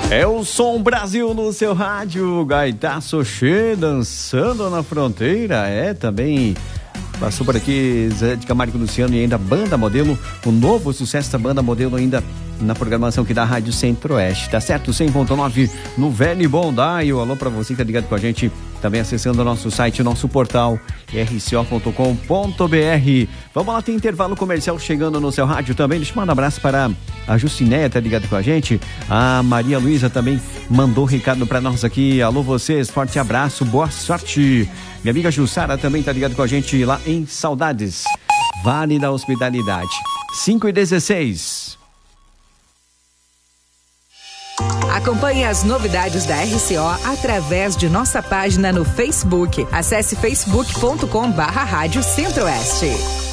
É o Som Brasil no seu rádio, Gaitaço Che dançando na fronteira, também passou por aqui Zé de Camargo e Luciano e ainda Banda Modelo, o novo sucesso da Banda Modelo ainda na programação aqui da Rádio Centro-Oeste, tá certo? 100.9 no velho e bom dial. Alô pra você que tá ligado com a gente, também acessando o nosso site, o nosso portal rco.com.br. Vamos lá, tem intervalo comercial chegando no seu rádio também. Deixa eu mandar um abraço para a Jucinéia, tá ligado com a gente. A Maria Luísa também mandou recado pra nós aqui. Alô vocês, forte abraço, boa sorte. Minha amiga Jussara também tá ligado com a gente lá em Saudades, Vale da Hospitalidade. 5h16. Acompanhe as novidades da RCO através de nossa página no Facebook. Acesse facebook.com/Rádio Centro-Oeste.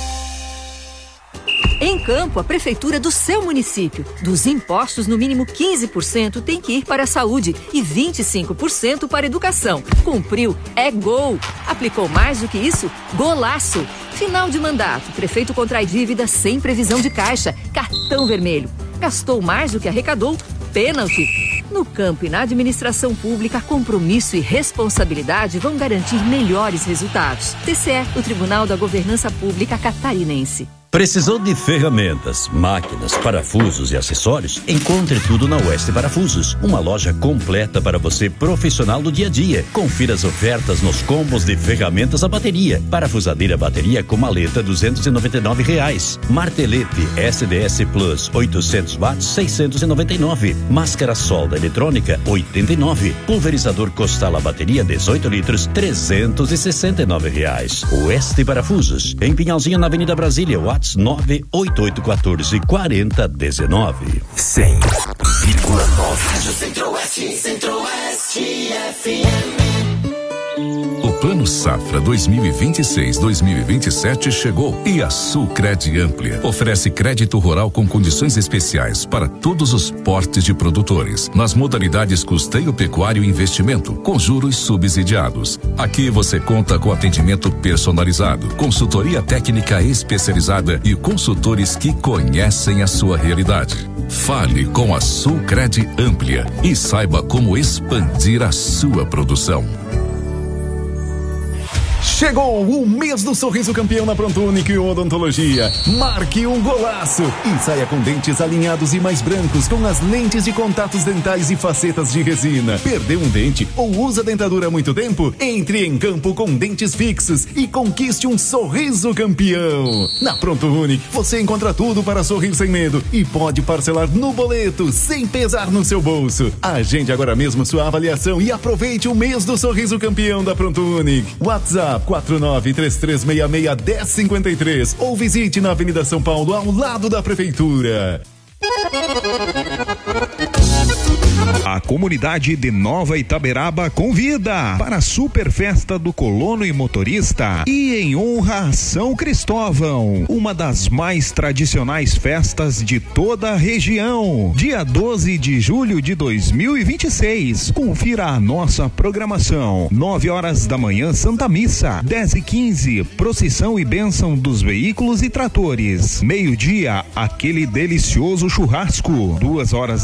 Em Campo, a prefeitura do seu município. Dos impostos, no mínimo 15% tem que ir para a saúde e 25% para a educação. Cumpriu, é gol. Aplicou mais do que isso? Golaço. Final de mandato, prefeito contrai dívida sem previsão de caixa. Cartão vermelho. Gastou mais do que arrecadou? Pênalti. No campo e na administração pública, compromisso e responsabilidade vão garantir melhores resultados. TCE, o Tribunal da Governança Pública Catarinense. Precisou de ferramentas, máquinas, parafusos e acessórios? Encontre tudo na Oeste Parafusos, uma loja completa para você profissional do dia a dia. Confira as ofertas nos combos de ferramentas a bateria. Parafusadeira bateria com maleta R$299. Martelete SDS Plus 800 watts 699. Máscara solda eletrônica 89. Pulverizador Costal a bateria 18 litros R$369. Oeste Parafusos, em Pinhalzinho na Avenida Brasília, WhatsApp 988144019. 100,9 Rádio Centro-Oeste, Centro-Oeste FM. O Plano Safra 2026-2027 chegou e a Sulcred Amplia oferece crédito rural com condições especiais para todos os portes de produtores, nas modalidades custeio pecuário e investimento, com juros subsidiados. Aqui você conta com atendimento personalizado, consultoria técnica especializada e consultores que conhecem a sua realidade. Fale com a Sulcred Amplia e saiba como expandir a sua produção. Chegou o mês do sorriso campeão na Pronto Único e Odontologia. Marque um golaço e saia com dentes alinhados e mais brancos com as lentes de contatos dentais e facetas de resina. Perdeu um dente ou usa dentadura há muito tempo? Entre em campo com dentes fixos e conquiste um sorriso campeão. Na Pronto Único você encontra tudo para sorrir sem medo e pode parcelar no boleto sem pesar no seu bolso. Agende agora mesmo sua avaliação e aproveite o mês do sorriso campeão da Pronto Único. WhatsApp 4933661053 ou visite na Avenida São Paulo ao lado da Prefeitura. A comunidade de Nova Itaberaba convida para a super festa do colono e motorista e em honra a São Cristóvão, uma das mais tradicionais festas de toda a região. Dia 12 de julho de 2026. Confira a nossa programação. 9h da manhã, Santa Missa. 10h15, procissão e bênção dos veículos e tratores. Meio-dia, aquele delicioso churrasco. 2h